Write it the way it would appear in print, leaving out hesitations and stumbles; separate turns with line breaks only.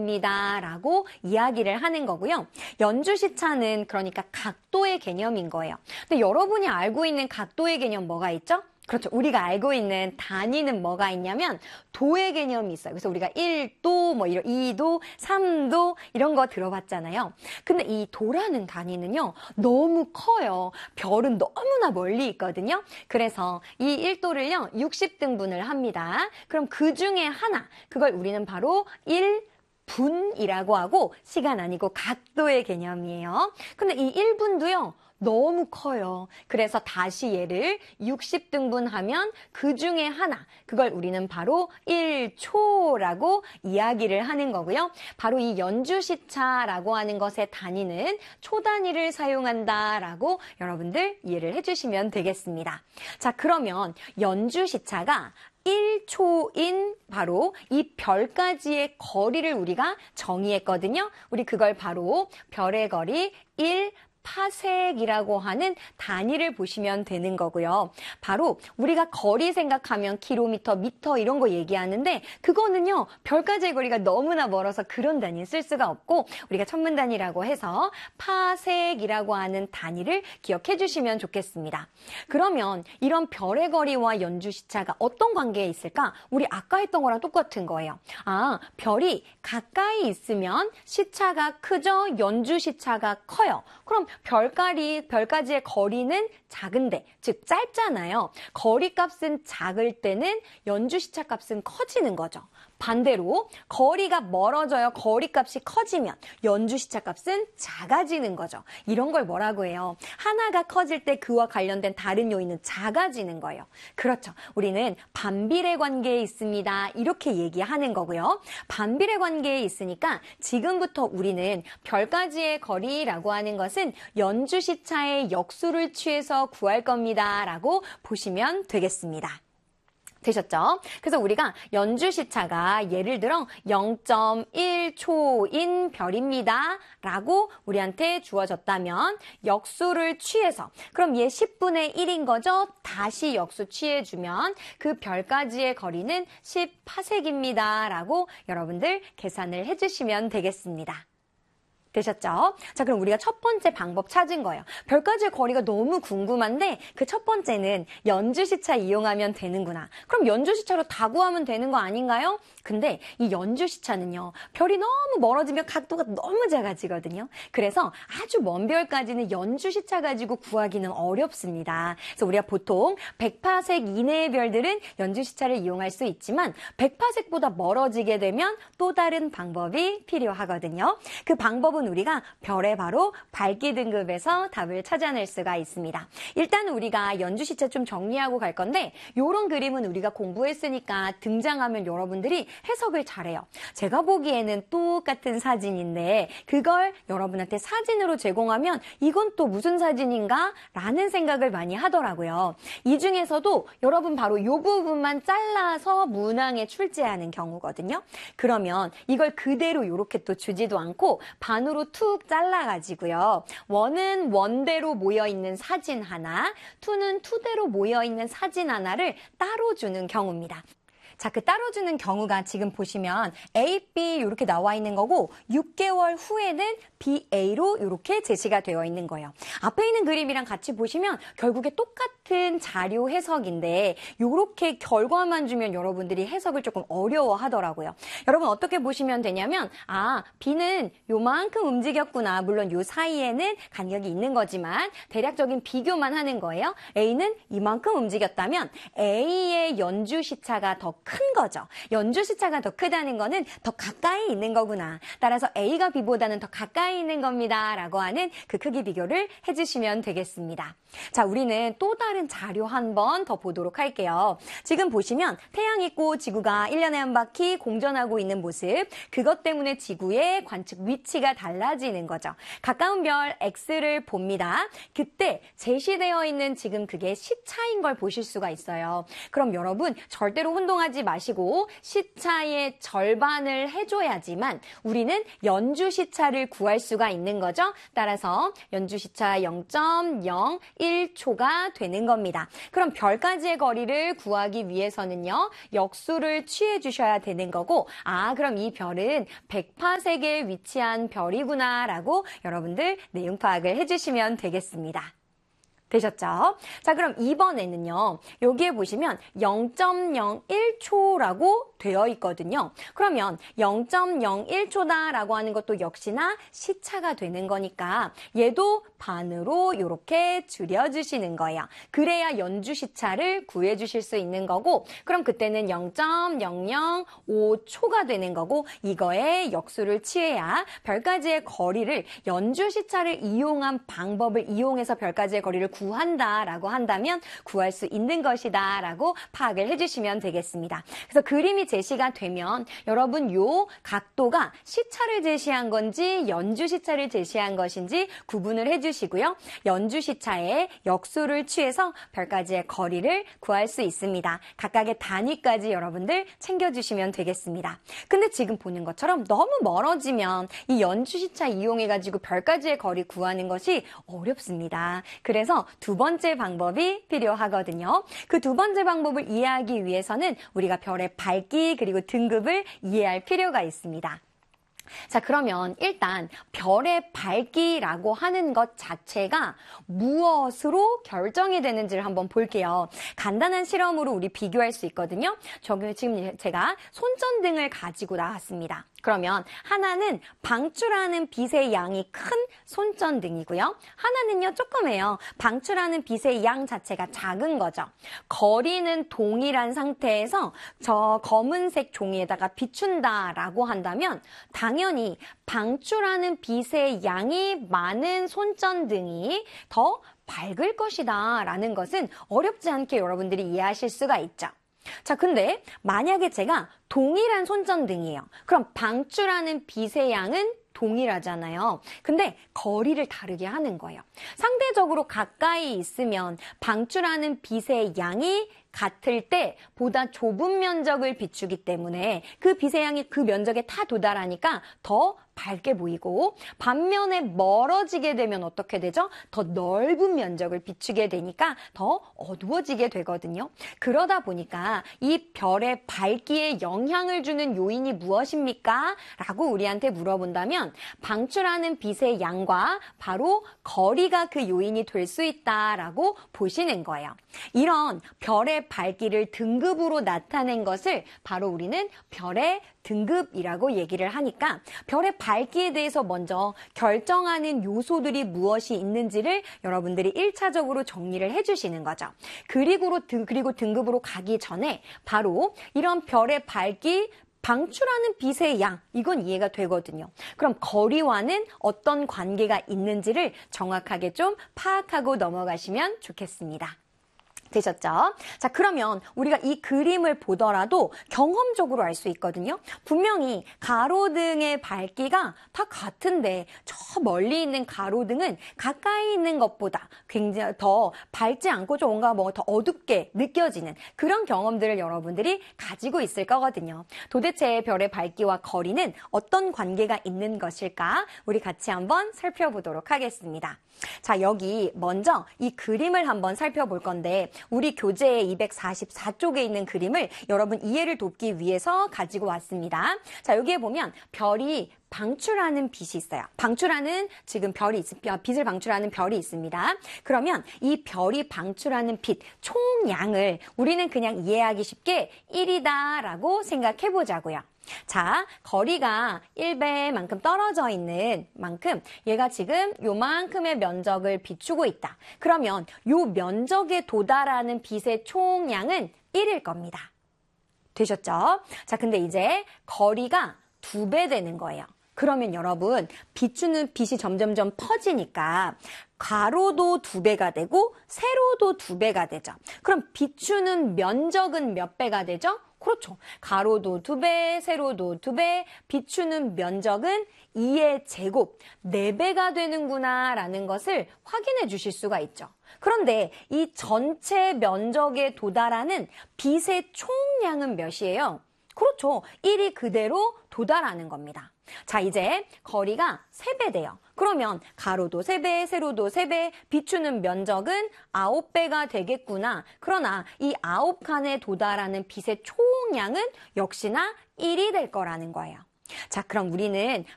겁니다 라고 이야기를 하는 거고요. 연주시차는 그러니까 각도의 개념인 거예요. 근데 여러분이 알고 있는 각도의 개념 뭐가 있죠? 그렇죠. 우리가 알고 있는 단위는 뭐가 있냐면 도의 개념이 있어요. 그래서 우리가 1도, 뭐 2도, 3도 이런 거 들어봤잖아요. 근데 이 도라는 단위는요. 너무 커요. 별은 너무나 멀리 있거든요. 그래서 이 1도를요. 60등분을 합니다. 그럼 그 중에 하나, 그걸 우리는 바로 1분이라고 하고 시간 아니고 각도의 개념이에요. 근데 이 1분도요. 너무 커요. 그래서 다시 얘를 60등분하면 그 중에 하나, 그걸 우리는 바로 1초라고 이야기를 하는 거고요. 바로 이 연주시차라고 하는 것의 단위는 초 단위를 사용한다라고 여러분들 이해를 해주시면 되겠습니다. 자, 그러면 연주시차가 1초인 바로 이 별까지의 거리를 우리가 정의했거든요. 우리 그걸 바로 별의 거리 1파섹이라고 하는 단위를 보시면 되는 거고요. 바로 우리가 거리 생각하면 킬로미터, 미터 이런 거 얘기하는데 그거는요. 별까지의 거리가 너무나 멀어서 그런 단위 쓸 수가 없고 우리가 천문 단위라고 해서 파섹이라고 하는 단위를 기억해 주시면 좋겠습니다. 그러면 이런 별의 거리와 연주시차가 어떤 관계에 있을까? 우리 아까 했던 거랑 똑같은 거예요. 아, 별이 가까이 있으면 시차가 크죠? 연주시차가 커요. 그럼 별까지의 거리는 작은데, 즉 짧잖아요. 거리 값은 작을 때는 연주시차 값은 커지는 거죠. 반대로 거리가 멀어져요. 거리 값이 커지면 연주시차 값은 작아지는 거죠. 이런 걸 뭐라고 해요? 하나가 커질 때 그와 관련된 다른 요인은 작아지는 거예요. 그렇죠. 우리는 반비례 관계에 있습니다. 이렇게 얘기하는 거고요. 반비례 관계에 있으니까 지금부터 우리는 별까지의 거리라고 하는 것은 연주시차의 역수를 취해서 구할 겁니다. 라고 보시면 되겠습니다. 되셨죠? 그래서 우리가 연주시차가 예를 들어 0.1초인 별입니다. 라고 우리한테 주어졌다면 역수를 취해서 그럼 얘 10분의 1인 거죠? 다시 역수 취해주면 그 별까지의 거리는 10파섹입니다. 라고 여러분들 계산을 해주시면 되겠습니다. 되셨죠? 자, 그럼 우리가 첫 번째 방법 찾은 거예요. 별까지의 거리가 너무 궁금한데 그 첫 번째는 연주시차 이용하면 되는구나. 그럼 연주시차로 다 구하면 되는 거 아닌가요? 근데 이 연주시차는요. 별이 너무 멀어지면 각도가 너무 작아지거든요. 그래서 아주 먼 별까지는 연주시차 가지고 구하기는 어렵습니다. 그래서 우리가 보통 100파섹 이내의 별들은 연주시차를 이용할 수 있지만 100파섹보다 멀어지게 되면 또 다른 방법이 필요하거든요. 그 방법은 우리가 별의 바로 밝기 등급에서 답을 찾아낼 수가 있습니다. 일단 우리가 연주시차 좀 정리하고 갈 건데 이런 그림은 우리가 공부했으니까 등장하면 여러분들이 해석을 잘해요. 제가 보기에는 똑같은 사진인데 그걸 여러분한테 사진으로 제공하면 이건 또 무슨 사진인가? 라는 생각을 많이 하더라고요. 이 중에서도 여러분 바로 이 부분만 잘라서 문항에 출제하는 경우거든요. 그러면 이걸 그대로 이렇게 또 주지도 않고 반으로 툭 잘라가지고요. 원은 원대로 모여있는 사진 하나, 투는 투대로 모여있는 사진 하나를 따로 주는 경우입니다. 자, 그 따로 주는 경우가 지금 보시면 A, B 이렇게 나와 있는 거고 6개월 후에는 BA로 이렇게 제시가 되어 있는 거예요. 앞에 있는 그림이랑 같이 보시면 결국에 똑같은 자료 해석인데 이렇게 결과만 주면 여러분들이 해석을 조금 어려워하더라고요. 여러분 어떻게 보시면 되냐면 아, B는 요만큼 움직였구나. 물론 요 사이에는 간격이 있는 거지만 대략적인 비교만 하는 거예요. A는 이만큼 움직였다면 A의 연주시차가 더 큰 거죠. 연주시차가 더 크다는 거는 더 가까이 있는 거구나. 따라서 A가 B보다는 더 가까이 있는 겁니다. 라고 하는 그 크기 비교를 해주시면 되겠습니다. 자, 우리는 또 다른 자료 한 번 더 보도록 할게요. 지금 보시면 태양 있고 지구가 1년에 한 바퀴 공전하고 있는 모습, 그것 때문에 지구의 관측 위치가 달라지는 거죠. 가까운 별 X를 봅니다. 그때 제시되어 있는 지금 그게 시차인 걸 보실 수가 있어요. 그럼 여러분 절대로 혼동하지 하지 마시고 시차의 절반을 해줘야지만 우리는 연주 시차를 구할 수가 있는 거죠. 따라서 연주 시차 0.01초가 되는 겁니다. 그럼 별까지의 거리를 구하기 위해서는요, 역수를 취해 주셔야 되는 거고, 그럼 이 별은 100파세기에 위치한 별이구나 라고 여러분들 내용 파악을 해주시면 되겠습니다. 되셨죠? 자, 그럼 이번에는요, 여기에 보시면 0.01초라고 되어 있거든요. 그러면 0.01초다라고 하는 것도 역시나 시차가 되는 거니까 얘도 반으로 이렇게 줄여주시는 거예요. 그래야 연주 시차를 구해주실 수 있는 거고, 그럼 그때는 0.005초가 되는 거고, 이거에 역수를 취해야 별까지의 거리를 연주 시차를 이용한 방법을 이용해서 별까지의 거리를 구한다라고 한다면 구할 수 있는 것이다 라고 파악을 해주시면 되겠습니다. 그래서 그림이 제시가 되면 여러분 요 각도가 시차를 제시한 건지 연주 시차를 제시한 것인지 구분을 해주시고요. 연주 시차에 역수를 취해서 별까지의 거리를 구할 수 있습니다. 각각의 단위까지 여러분들 챙겨주시면 되겠습니다. 근데 지금 보는 것처럼 너무 멀어지면 이 연주 시차 이용해가지고 별까지의 거리 구하는 것이 어렵습니다. 그래서 두 번째 방법이 필요하거든요. 그 두 번째 방법을 이해하기 위해서는 우리가 별의 밝기 그리고 등급을 이해할 필요가 있습니다. 자, 그러면 일단 별의 밝기라고 하는 것 자체가 무엇으로 결정이 되는지를 한번 볼게요. 간단한 실험으로 우리 비교할 수 있거든요. 지금 제가 손전등을 가지고 나왔습니다. 그러면 하나는 방출하는 빛의 양이 큰 손전등이고요. 하나는요, 조그매요. 방출하는 빛의 양 자체가 작은 거죠. 거리는 동일한 상태에서 저 검은색 종이에다가 비춘다라고 한다면 당연히 방출하는 빛의 양이 많은 손전등이 더 밝을 것이다 라는 것은 어렵지 않게 여러분들이 이해하실 수가 있죠. 자, 근데 만약에 제가 동일한 손전등이에요. 그럼 방출하는 빛의 양은 동일하잖아요. 근데 거리를 다르게 하는 거예요. 상대적으로 가까이 있으면 방출하는 빛의 양이 같을 때 보다 좁은 면적을 비추기 때문에 그 빛의 양이 그 면적에 다 도달하니까 더 밝게 보이고, 반면에 멀어지게 되면 어떻게 되죠? 더 넓은 면적을 비추게 되니까 더 어두워지게 되거든요. 그러다 보니까 이 별의 밝기에 영향을 주는 요인이 무엇입니까? 라고 우리한테 물어본다면 방출하는 빛의 양과 바로 거리가 그 요인이 될 수 있다라고 보시는 거예요. 이런 별의 밝기를 등급으로 나타낸 것을 바로 우리는 별의 등급이라고 얘기를 하니까 별의 밝기에 대해서 먼저 결정하는 요소들이 무엇이 있는지를 여러분들이 1차적으로 정리를 해주시는 거죠. 그리고 등급으로 가기 전에 바로 이런 별의 밝기, 방출하는 빛의 양, 이건 이해가 되거든요. 그럼 거리와는 어떤 관계가 있는지를 정확하게 좀 파악하고 넘어가시면 좋겠습니다. 되셨죠? 자, 그러면 우리가 이 그림을 보더라도 경험적으로 알 수 있거든요. 분명히 가로등의 밝기가 다 같은데 저 멀리 있는 가로등은 가까이 있는 것보다 굉장히 더 밝지 않고 좀 뭔가 더 어둡게 느껴지는 그런 경험들을 여러분들이 가지고 있을 거거든요. 도대체 별의 밝기와 거리는 어떤 관계가 있는 것일까? 우리 같이 한번 살펴보도록 하겠습니다. 자, 여기 먼저 이 그림을 한번 살펴볼 건데 우리 교재의 244쪽에 있는 그림을 여러분 이해를 돕기 위해서 가지고 왔습니다. 자, 여기에 보면 별이 방출하는 빛이 있어요. 지금 빛을 방출하는 별이 있습니다. 그러면 이 별이 방출하는 빛 총량을 우리는 그냥 이해하기 쉽게 1이다라고 생각해 보자고요. 자, 거리가 1배만큼 떨어져 있는 만큼 얘가 지금 요만큼의 면적을 비추고 있다. 그러면 요 면적에 도달하는 빛의 총량은 1일 겁니다. 되셨죠? 자, 근데 이제 거리가 2배 되는 거예요. 그러면 여러분, 비추는 빛이 점점점 퍼지니까 가로도 2배가 되고 세로도 2배가 되죠. 그럼 비추는 면적은 몇 배가 되죠? 그렇죠. 가로도 2배, 세로도 2배, 비추는 면적은 2의 제곱, 4배가 되는구나 라는 것을 확인해 주실 수가 있죠. 그런데 이 전체 면적에 도달하는 빛의 총량은 몇이에요? 그렇죠. 1이 그대로 도달하는 겁니다. 자, 이제 거리가 3배 돼요. 그러면 가로도 3배, 세로도 3배, 비추는 면적은 9배가 되겠구나. 그러나 이 9칸에 도달하는 빛의 총량은 역시나 1이 될 거라는 거예요. 자, 그럼 우리는